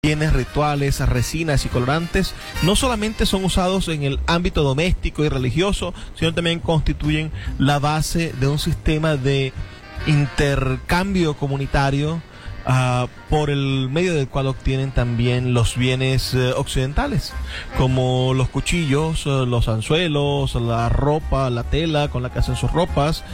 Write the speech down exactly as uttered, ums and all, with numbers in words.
bienes rituales, resinas y colorantes no solamente son usados en el ámbito doméstico y religioso, sino también constituyen la base de un sistema de intercambio comunitario, Uh, por el medio del cual obtienen también los bienes uh, occidentales, como los cuchillos, uh, los anzuelos, la ropa, la tela con la que hacen sus ropas,